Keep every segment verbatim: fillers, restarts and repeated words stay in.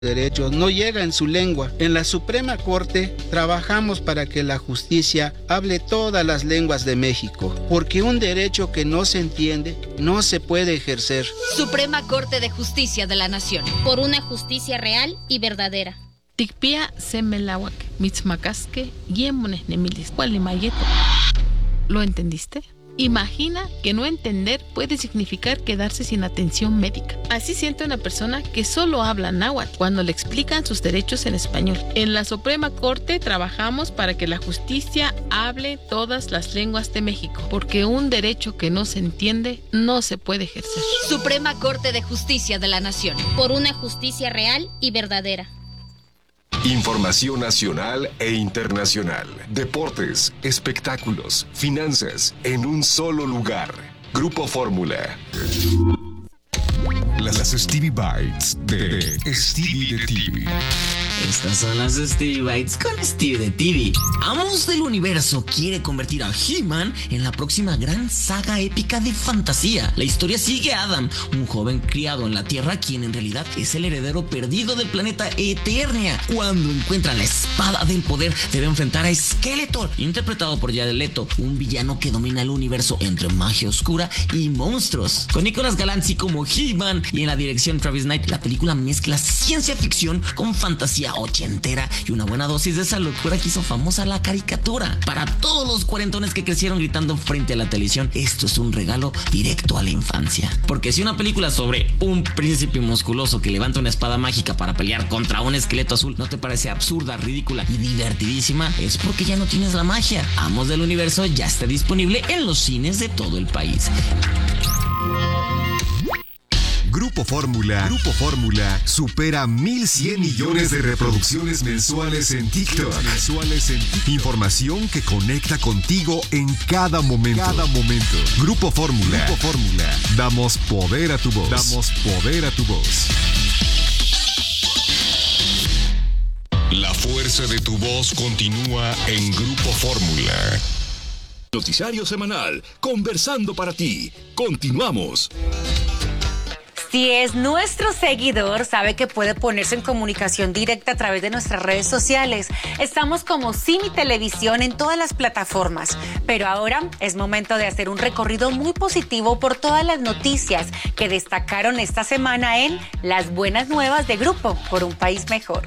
derechos no llega en su lengua. En la Suprema Corte trabajamos para que la justicia hable todas las lenguas de México, porque un derecho que no se entiende no se puede ejercer. Suprema Corte de Justicia de la Nación. Por una justicia real y verdadera. Tikpia semelawak, mitzmacasque, yemones nemilis, mayeto. ¿Lo entendiste? Imagina que no entender puede significar quedarse sin atención médica. Así siente una persona que solo habla náhuatl cuando le explican sus derechos en español. En la Suprema Corte trabajamos para que la justicia hable todas las lenguas de México, porque un derecho que no se entiende no se puede ejercer. Suprema Corte de Justicia de la Nación. Por una justicia real y verdadera. Información nacional e internacional. Deportes, espectáculos, finanzas, en un solo lugar. Grupo Fórmula. Las Stevie Bites de Stevie de T V. Estas son las Stevie Bites con Stevie de T V. Amos del Universo quiere convertir a He-Man en la próxima gran saga épica de fantasía. La historia sigue a Adam, un joven criado en la Tierra, quien en realidad es el heredero perdido del planeta Eternia. Cuando encuentra la espada del poder, debe enfrentar a Skeletor, interpretado por Jared Leto, un villano que domina el universo entre magia oscura y monstruos. Con Nicolas Galanzi como He-Man y en la dirección Travis Knight, la película mezcla ciencia ficción con fantasía ochentera y una buena dosis de esa locura que hizo famosa la caricatura. Para todos los cuarentones que crecieron gritando frente a la televisión, esto es un regalo directo a la infancia. Porque si una película sobre un príncipe musculoso que levanta una espada mágica para pelear contra un esqueleto azul no te parece absurda, ridícula y divertidísima, es porque ya no tienes la magia. Amos del Universo ya está disponible en los cines de todo el país. Grupo Fórmula, Grupo Fórmula supera mil cien millones de reproducciones mensuales en TikTok. Mensuales en TikTok. Información que conecta contigo en cada momento. Cada momento. Grupo Fórmula, Grupo Fórmula. Damos poder a tu voz. Damos poder a tu voz. La fuerza de tu voz continúa en Grupo Fórmula. Noticiario semanal, conversando para ti. Continuamos. Si es nuestro seguidor, sabe que puede ponerse en comunicación directa a través de nuestras redes sociales. Estamos como Simi Televisión en todas las plataformas. Pero ahora es momento de hacer un recorrido muy positivo por todas las noticias que destacaron esta semana en Las Buenas Nuevas de Grupo por un País Mejor.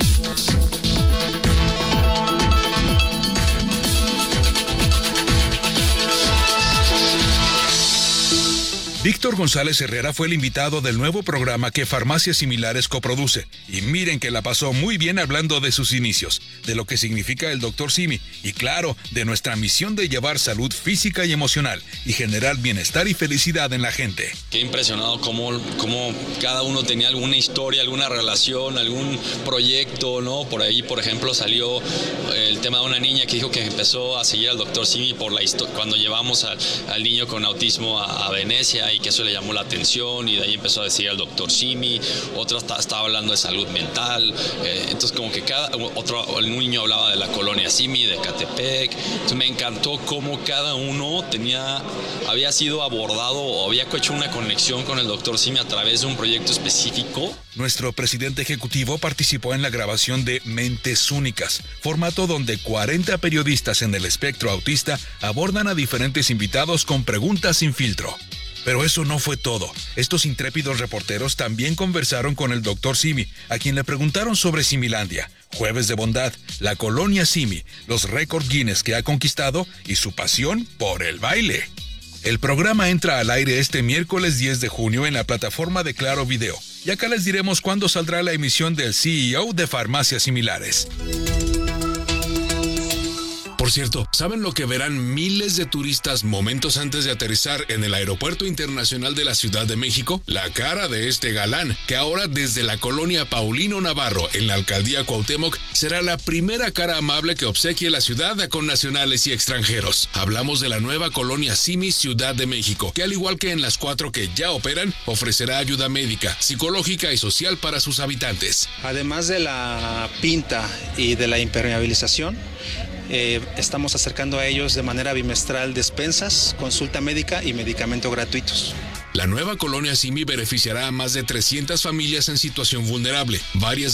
Víctor González Herrera fue el invitado del nuevo programa que Farmacias Similares coproduce. Y miren que la pasó muy bien hablando de sus inicios, de lo que significa el doctor Simi y claro, de nuestra misión de llevar salud física y emocional y generar bienestar y felicidad en la gente. Qué impresionado cómo, cómo cada uno tenía alguna historia, alguna relación, algún proyecto, ¿no? Por ahí, por ejemplo, salió el tema de una niña que dijo que empezó a seguir al doctor Simi por la histo- cuando llevamos al, al niño con autismo a, a Venecia y que eso le llamó la atención y de ahí empezó a decir al doctor Simi. Otro estaba hablando de salud mental, eh, entonces como que cada otro, el niño hablaba de la colonia Simi, de Ecatepec. Entonces me encantó cómo cada uno tenía, había sido abordado o había hecho una conexión con el doctor Simi a través de un proyecto específico. Nuestro presidente ejecutivo participó en la grabación de Mentes Únicas, formato donde cuarenta periodistas en el espectro autista abordan a diferentes invitados con preguntas sin filtro. Pero eso no fue todo. Estos intrépidos reporteros también conversaron con el doctor Simi, a quien le preguntaron sobre Similandia, Jueves de Bondad, la colonia Simi, los récords Guinness que ha conquistado y su pasión por el baile. El programa entra al aire este miércoles diez de junio en la plataforma de Claro Video. Y acá les diremos cuándo saldrá la emisión del C E O de Farmacias Similares. Por cierto, ¿saben lo que verán miles de turistas momentos antes de aterrizar en el Aeropuerto Internacional de la Ciudad de México? La cara de este galán, que ahora desde la colonia Paulino Navarro, en la alcaldía Cuauhtémoc, será la primera cara amable que obsequie la ciudad a connacionales y extranjeros. Hablamos de la nueva colonia Simi Ciudad de México, que al igual que en las cuatro que ya operan, ofrecerá ayuda médica, psicológica y social para sus habitantes. Además de la pinta y de la impermeabilización, Eh, estamos acercando a ellos de manera bimestral despensas, consulta médica y medicamento gratuitos. La nueva colonia Simi beneficiará a más de trescientas familias en situación vulnerable. Varias